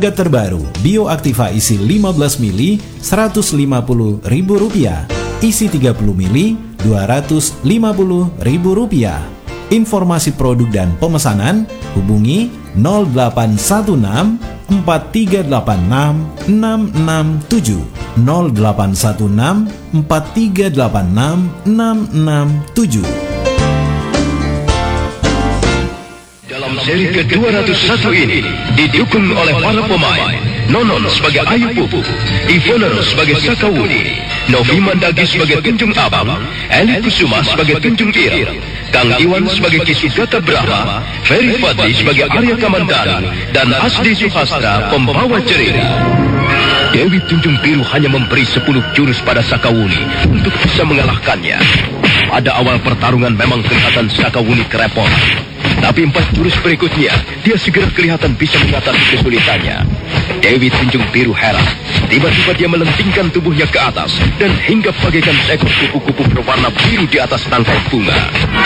Harga terbaru Bioactiva isi 15 mili Rp150.000, isi 30 mili Rp250.000. Informasi produk dan pemesanan hubungi 0816 4386 667 0816 4386 667. Dalam seri ke-201 ini didukung oleh para pemain Nonon sebagai Ayu Pupu, Ivonero sebagai Sakawuni, Novi Mandagi sebagai Tunjung Abang, Eli Kusuma sebagai Tunjung Ireng, Kang Iwan sebagai Kisugata Brahma, Ferry Fadli sebagai Arya Kamandanu, dan Asdi Suhastra pembawa cerita. Dewi Tunjung Biru hanya memberi 10 jurus pada Sakawuni untuk bisa mengalahkannya. Pada awal pertarungan memang kelihatan Sakawuni kerepotan. Tapi 4 jurus berikutnya, dia segera kelihatan bisa mengatasi kesulitannya. Dewi Tunjung Biru heran. Tiba-tiba dia melentingkan tubuhnya ke atas dan hinggap bagaikan seekor kupu-kupu berwarna biru di atas tangkai bunga.